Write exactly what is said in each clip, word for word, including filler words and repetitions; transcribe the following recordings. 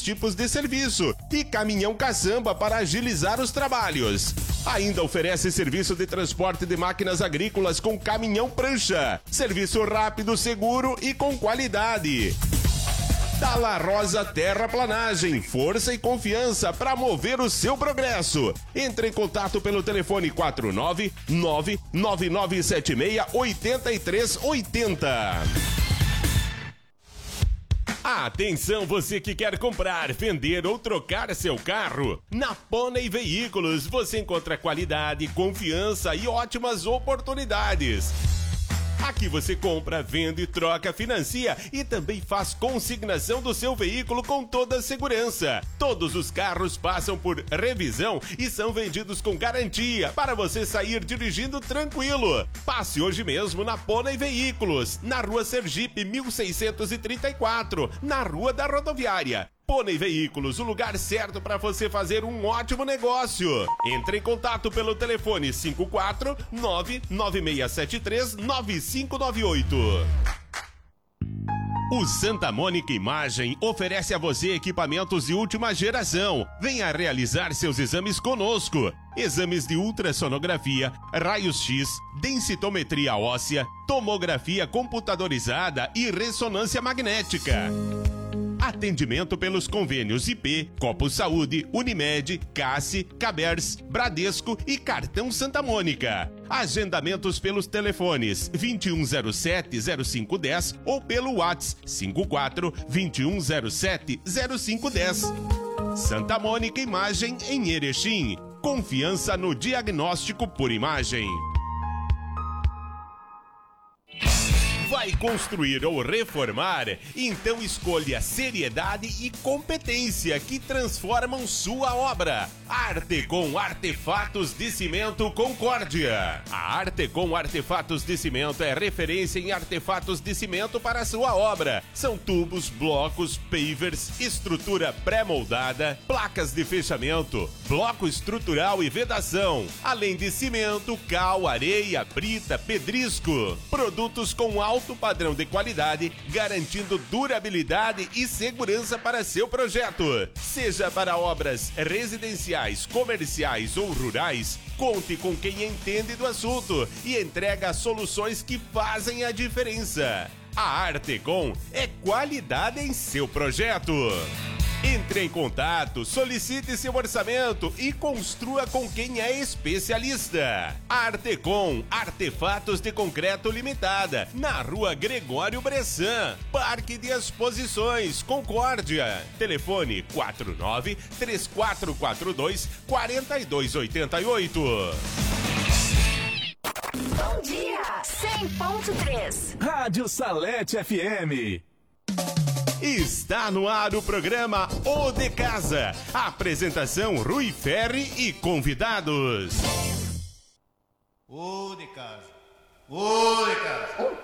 tipos de serviço e caminhão caçamba para agilizar os trabalhos. Ainda oferece serviço de transporte de máquinas agrícolas com caminhão prancha. Serviço rápido, seguro e com qualidade. Dalla Rosa Terraplanagem, força e confiança para mover o seu progresso. Entre em contato pelo telefone quatro nove nove nove nove sete seis oito três oito zero. Atenção, você que quer comprar, vender ou trocar seu carro. Na Pônei Veículos você encontra qualidade, confiança e ótimas oportunidades. Aqui você compra, vende, troca, financia e também faz consignação do seu veículo com toda a segurança. Todos os carros passam por revisão e são vendidos com garantia para você sair dirigindo tranquilo. Passe hoje mesmo na Pônei Veículos, na Rua Sergipe mil seiscentos e trinta e quatro, na Rua da Rodoviária. Pônei Veículos, o lugar certo para você fazer um ótimo negócio. Entre em contato pelo telefone cinco quatro nove nove seis sete três nove cinco nove oito. O Santa Mônica Imagem oferece a você equipamentos de última geração. Venha realizar seus exames conosco. Exames de ultrassonografia, raios-x, densitometria óssea, tomografia computadorizada e ressonância magnética. Atendimento pelos convênios I P, Copo Saúde, Unimed, Cassi, Cabers, Bradesco e Cartão Santa Mônica. Agendamentos pelos telefones vinte e um zero sete zero cinco um zero ou pelo WhatsApp cinco quatro vinte e um zero sete zero cinco um zero. Santa Mônica Imagem em Erechim. Confiança no diagnóstico por imagem. Vai construir ou reformar? Então escolha seriedade e competência que transformam sua obra. Artecom Artefatos de Cimento Concórdia. A Artecom Artefatos de Cimento é referência em artefatos de cimento para a sua obra. São tubos, blocos, pavers, estrutura pré-moldada, placas de fechamento, bloco estrutural e vedação, além de cimento, cal, areia, brita, pedrisco. Produtos com alto padrão de qualidade, garantindo durabilidade e segurança para seu projeto. Seja para obras residenciais, comerciais ou rurais, conte com quem entende do assunto e entrega soluções que fazem a diferença. A Artecom é qualidade em seu projeto. Entre em contato, solicite seu orçamento e construa com quem é especialista. Artecom, Artefatos de Concreto Limitada, na Rua Gregório Bressan, Parque de Exposições, Concórdia. Telefone quatro nove três quatro quatro dois quatro dois oito oito. Bom dia, cem ponto três. Rádio Salete F M. Está no ar o programa O de Casa. Apresentação Rui Ferri e convidados. O de Casa. O de Casa.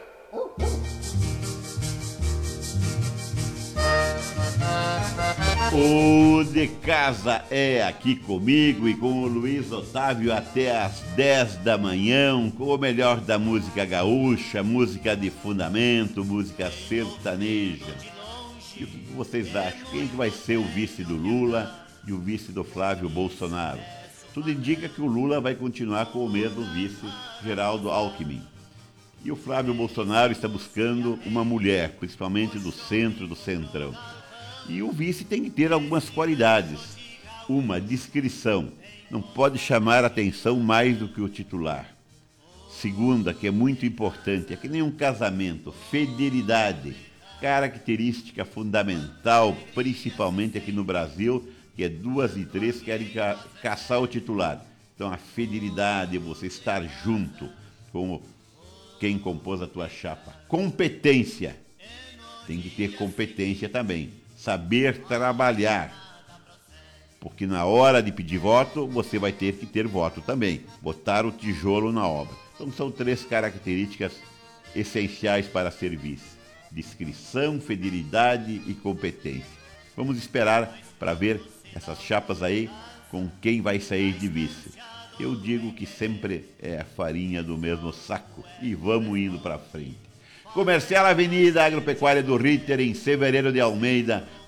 O de Casa é aqui comigo e com o Luiz Otávio até às dez da manhã, com o melhor da música gaúcha, música de fundamento, música sertaneja. E o que vocês acham? Quem vai ser o vice do Lula e o vice do Flávio Bolsonaro? Tudo indica que o Lula vai continuar com o mesmo vice, Geraldo Alckmin. E o Flávio Bolsonaro está buscando uma mulher, principalmente do centro, do centrão. E o vice tem que ter algumas qualidades. Uma, discrição. Não pode chamar atenção mais do que o titular. Segunda, que é muito importante, é que nem um casamento, fidelidade. Característica fundamental, principalmente aqui no Brasil, que é duas e três querem ca- caçar o titular. Então a fidelidade, você estar junto com quem compôs a tua chapa. Competência, tem que ter competência também. Saber trabalhar, porque na hora de pedir voto, você vai ter que ter voto também. Botar o tijolo na obra. Então são três características essenciais para ser vice. Discrição, fidelidade e competência. Vamos esperar para ver essas chapas aí com quem vai sair de vice. Eu digo que sempre é a farinha do mesmo saco e vamos indo para frente. Comercial Avenida Agropecuária do Ritter, em Severiano de Almeida,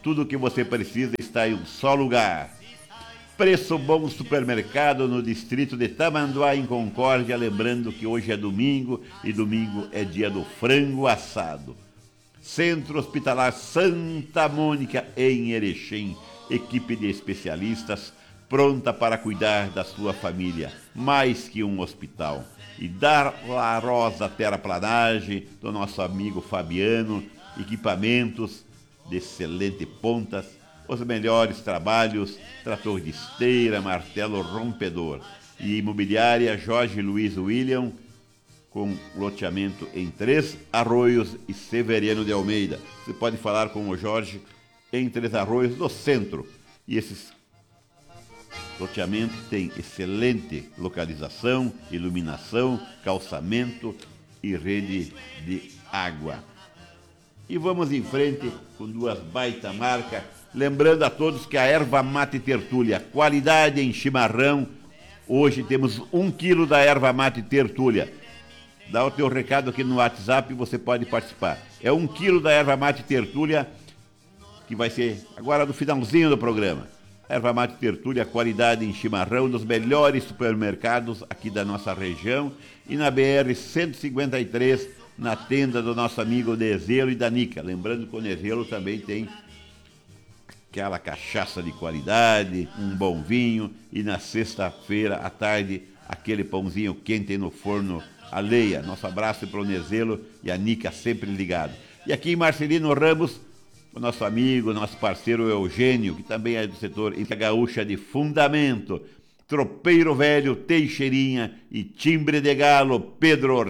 Tudo o que você precisa está em um só lugar. Preço Bom Supermercado no distrito de Tamanduá, em Concórdia. Lembrando que hoje é domingo e domingo é dia do frango assado. Centro Hospitalar Santa Mônica, em Erechim. Equipe de especialistas pronta para cuidar da sua família. Mais que um hospital. E da La Rosa Terraplanagem, do nosso amigo Fabiano. Equipamentos de excelente pontas. Os melhores trabalhos, trator de esteira, martelo rompedor. E imobiliária Jorge Luiz William, com loteamento em Três Arroios e Severiano de Almeida. Você pode falar com o Jorge em Três Arroios, no centro. E esses loteamentos têm excelente localização, iluminação, calçamento e rede de água. E vamos em frente com duas baita marcas. Lembrando a todos que a erva mate Tertúlia, qualidade em chimarrão. Hoje temos um quilo da erva mate Tertúlia. Dá o teu recado aqui no WhatsApp e você pode participar. É um quilo da erva mate Tertúlia, que vai ser agora no finalzinho do programa. Erva mate Tertúlia, qualidade em chimarrão, nos melhores supermercados aqui da nossa região. E na B R cento e cinquenta e três, na tenda do nosso amigo Nezelo e da Nica. Lembrando que o Nezelo também tem aquela cachaça de qualidade, um bom vinho, e na sexta-feira à tarde, aquele pãozinho quente no forno a lenha. Nosso abraço para o Nezelo e a Nica, sempre ligado. E aqui em Marcelino Ramos, o nosso amigo, nosso parceiro Eugênio, que também é do setor gaúcha de fundamento. Tropeiro Velho, Teixeirinha e Timbre de Galo, Pedro Ortiz.